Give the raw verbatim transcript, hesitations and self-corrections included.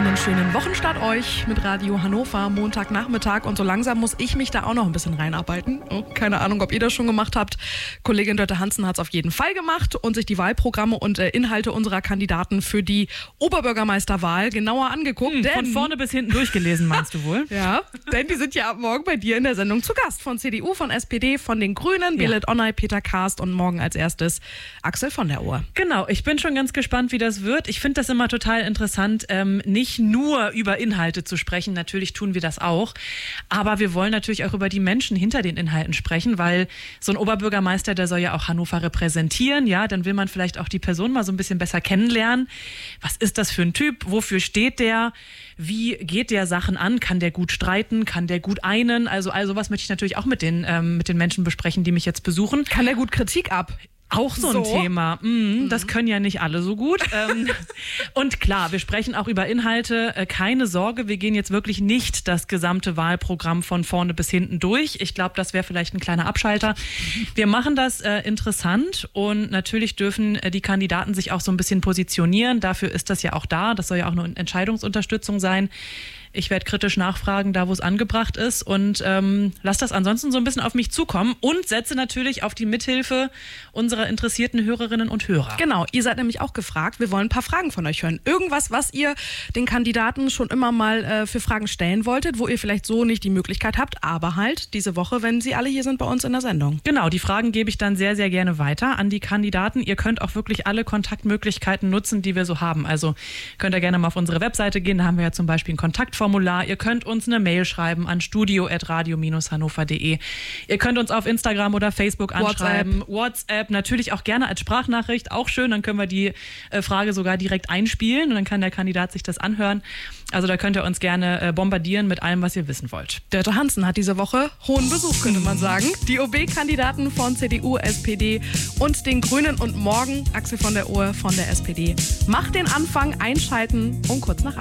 Einen schönen Wochenstart euch mit Radio Hannover, Montagnachmittag. Und so langsam muss ich mich da auch noch ein bisschen reinarbeiten. Oh, keine Ahnung, ob ihr das schon gemacht habt. Kollegin Dörte Hansen hat es auf jeden Fall gemacht und sich die Wahlprogramme und äh, Inhalte unserer Kandidaten für die Oberbürgermeisterwahl genauer angeguckt. Hm, denn, von vorne bis hinten durchgelesen, meinst du wohl? Ja, denn die sind ja ab morgen bei dir in der Sendung zu Gast. Von C D U, von S P D, von den Grünen, Ja. Belit Onay, Peter Karst und morgen als erstes Axel von der Ohr. Genau, ich bin schon ganz gespannt, wie das wird. Ich finde das immer total interessant, ähm, nicht nur über Inhalte zu sprechen. Natürlich tun wir das auch. Aber wir wollen natürlich auch über die Menschen hinter den Inhalten sprechen, weil so ein Oberbürgermeister, der soll ja auch Hannover repräsentieren. Ja, dann will man vielleicht auch die Person mal so ein bisschen besser kennenlernen. Was ist das für ein Typ? Wofür steht der? Wie geht der Sachen an? Kann der gut streiten? Kann der gut einen? Also, also was möchte ich natürlich auch mit den, ähm, mit den Menschen besprechen, die mich jetzt besuchen. Kann der gut Kritik ab? Auch so ein So. Thema. Mhm, das können ja nicht alle so gut. ähm, und klar, wir sprechen auch über Inhalte. Äh, keine Sorge, wir gehen jetzt wirklich nicht das gesamte Wahlprogramm von vorne bis hinten durch. Ich glaube, das wäre vielleicht ein kleiner Abschalter. Wir machen das äh, interessant und natürlich dürfen äh, die Kandidaten sich auch so ein bisschen positionieren. Dafür ist das ja auch da. Das soll ja auch eine Entscheidungsunterstützung sein. Ich werde kritisch nachfragen, da wo es angebracht ist und ähm, lasse das ansonsten so ein bisschen auf mich zukommen und setze natürlich auf die Mithilfe unserer interessierten Hörerinnen und Hörer. Genau, ihr seid nämlich auch gefragt. Wir wollen ein paar Fragen von euch hören. Irgendwas, was ihr den Kandidaten schon immer mal äh, für Fragen stellen wolltet, wo ihr vielleicht so nicht die Möglichkeit habt, aber halt diese Woche, wenn sie alle hier sind bei uns in der Sendung. Genau, die Fragen gebe ich dann sehr, sehr gerne weiter an die Kandidaten. Ihr könnt auch wirklich alle Kontaktmöglichkeiten nutzen, die wir so haben. Also könnt ihr gerne mal auf unsere Webseite gehen, da haben wir ja zum Beispiel ein Kontaktformular. Ihr könnt uns eine Mail schreiben an studio at radio dash hannover punkt de. Ihr könnt uns auf Instagram oder Facebook anschreiben. WhatsApp, WhatsApp natürlich auch gerne als Sprachnachricht, auch schön. Dann können wir die äh, Frage sogar direkt einspielen und dann kann der Kandidat sich das anhören. Also da könnt ihr uns gerne äh, bombardieren mit allem, was ihr wissen wollt. Dörte Hansen hat diese Woche hohen Besuch, könnte man sagen. Die O B-Kandidaten von C D U, S P D und den Grünen und morgen Axel von der Ohr von der S P D. Macht den Anfang, einschalten und kurz nach